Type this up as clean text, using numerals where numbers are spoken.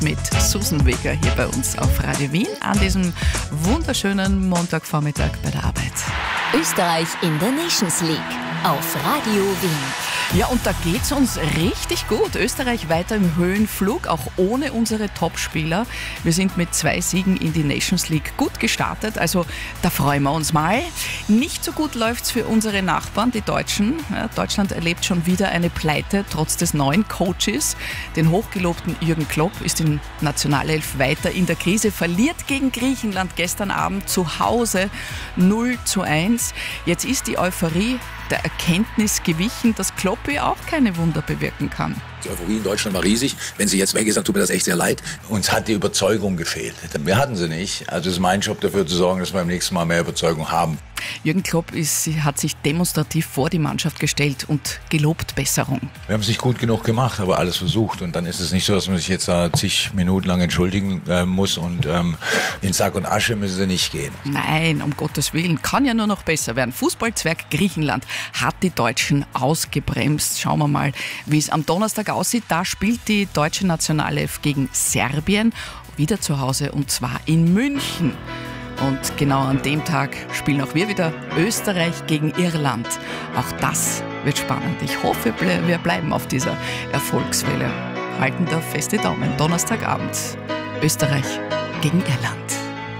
mit Susan Weger hier bei uns auf Radio Wien an diesem wunderschönen Montagvormittag bei der Arbeit. Österreich in der Nations League auf Radio Wien. Ja, und da geht's uns richtig gut. Österreich weiter im Höhenflug, auch ohne unsere Topspieler. Wir sind mit 2 Siegen in die Nations League gut gestartet, also da freuen wir uns mal. Nicht so gut läuft's für unsere Nachbarn, die Deutschen. Ja, Deutschland erlebt schon wieder eine Pleite, trotz des neuen Coaches. Den hochgelobten Jürgen Klopp ist in Nationalelf weiter in der Krise, verliert gegen Griechenland gestern Abend zu Hause 0:1. Jetzt ist die Euphorie der Erkenntnis gewichen, dass Klopp ja auch keine Wunder bewirken kann. Die Euphorie in Deutschland war riesig. Wenn sie jetzt weg ist, dann tut mir das echt sehr leid. Uns hat die Überzeugung gefehlt. Wir hatten sie nicht. Also es ist mein Job, dafür zu sorgen, dass wir beim nächsten Mal mehr Überzeugung haben. Jürgen Klopp hat sich demonstrativ vor die Mannschaft gestellt und gelobt Besserung. Wir haben es nicht gut genug gemacht, aber alles versucht. Und dann ist es nicht so, dass man sich jetzt da zig Minuten lang entschuldigen muss. Und in Sack und Asche müssen sie nicht gehen. Nein, um Gottes Willen, kann ja nur noch besser werden. Fußballzwerg Griechenland hat die Deutschen ausgebremst. Schauen wir mal, wie es am Donnerstag aussieht. Da spielt die deutsche Nationalelf gegen Serbien, wieder zu Hause, und zwar in München. Und genau an dem Tag spielen auch wir wieder Österreich gegen Irland. Auch das wird spannend. Ich hoffe, wir bleiben auf dieser Erfolgswelle. Halten da feste Daumen. Donnerstagabend Österreich gegen Irland.